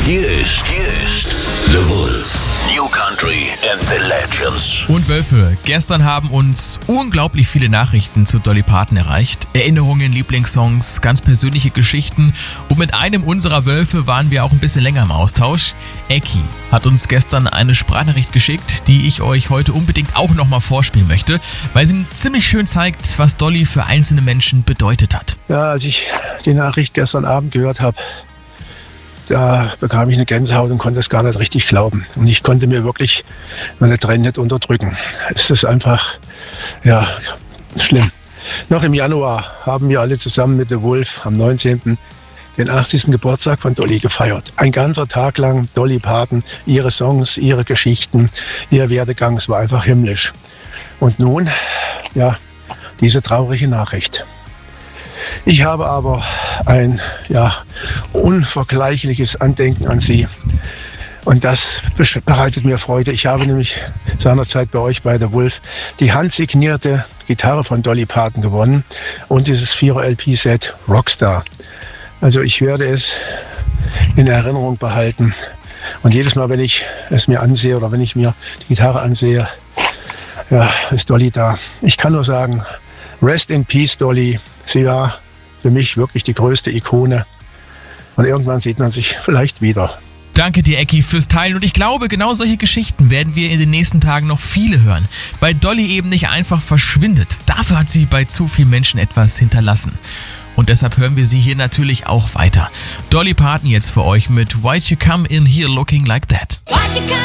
Hier ist The Wolf. New Country and the Legends. Und Wölfe, gestern haben uns unglaublich viele Nachrichten zu Dolly Parton erreicht. Erinnerungen, Lieblingssongs, ganz persönliche Geschichten. Und mit einem unserer Wölfe waren wir auch ein bisschen länger im Austausch. Eki hat uns gestern eine Sprachnachricht geschickt, die ich euch heute unbedingt auch nochmal vorspielen möchte, weil sie ziemlich schön zeigt, was Dolly für einzelne Menschen bedeutet hat. Ja, als ich die Nachricht gestern Abend gehört habe, da bekam ich eine Gänsehaut und konnte es gar nicht richtig glauben. Und ich konnte mir wirklich meine Tränen nicht unterdrücken. Es ist einfach, ja, schlimm. Noch im Januar haben wir alle zusammen mit The Wolf am 19. den 80. Geburtstag von Dolly gefeiert. Ein ganzer Tag lang Dolly Parton, ihre Songs, ihre Geschichten, ihr Werdegang, es war einfach himmlisch. Und nun, ja, diese traurige Nachricht. Ich habe aber ein unvergleichliches Andenken an sie. Und das bereitet mir Freude. Ich habe nämlich seinerzeit bei euch bei The Wolf die handsignierte Gitarre von Dolly Parton gewonnen und dieses 4er-LP-Set Rockstar. Also ich werde es in Erinnerung behalten. Und jedes Mal, wenn ich es mir ansehe oder wenn ich mir die Gitarre ansehe, ja, ist Dolly da. Ich kann nur sagen, rest in peace, Dolly. Sie war für mich wirklich die größte Ikone. Und irgendwann sieht man sich vielleicht wieder. Danke dir, Eki, fürs Teilen. Und ich glaube, genau solche Geschichten werden wir in den nächsten Tagen noch viele hören. Weil Dolly eben nicht einfach verschwindet. Dafür hat sie bei zu vielen Menschen etwas hinterlassen. Und deshalb hören wir sie hier natürlich auch weiter. Dolly Parton jetzt für euch mit Why'd You Come In Here Looking Like That. Why'd you come